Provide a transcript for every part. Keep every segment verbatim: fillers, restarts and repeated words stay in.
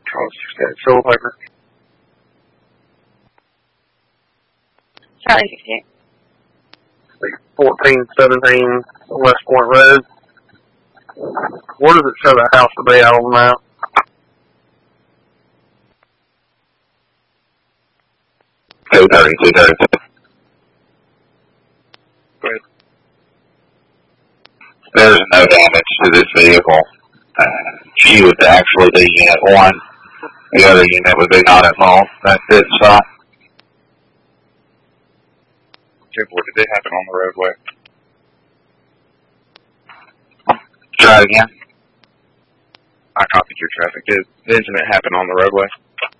Charles sixty-eight, Silver Piper. Charlie sixty-eight. fourteen seventeen West Point Road. Where does it show that house to be out on the map? two thirty, two thirty. Great. There's no damage to this vehicle. Uh, she would actually be unit one. The other unit would be not involved. That did stop. What did it happen on the roadway? Try it again. I copied your traffic. Did the incident happen on the roadway?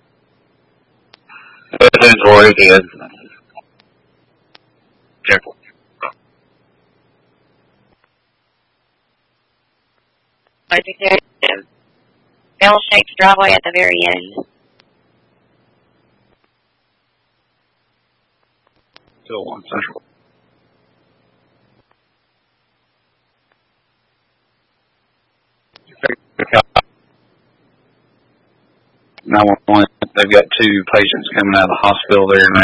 It is or it is. Careful. I think there's a bell-shaped driveway at the very end. Still one central. nine one one, they've got two patients coming out of the hospital there, and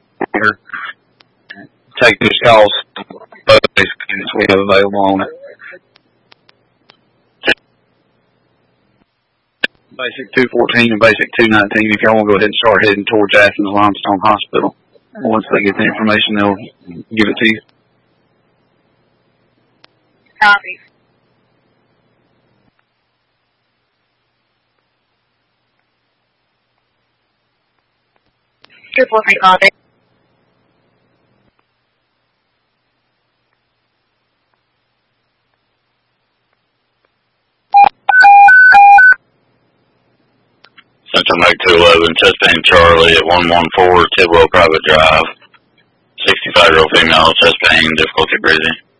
they take these calls. Both these units we have available on it. Basic two fourteen and Basic two nineteen, if y'all want to go ahead and start heading towards Athens Limestone Hospital. Once they get the information, they'll give it to you. Copy. Triple three copy. Central Make two eleven, chest pain Charlie at one one four Tidwell Private Drive. sixty-five year old female, chest pain, difficulty breathing.